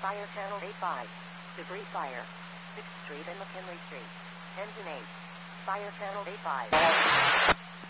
Fire channel 85. Debris fire. 6th Street and McKinley Street. Engine 8. Fire channel 85.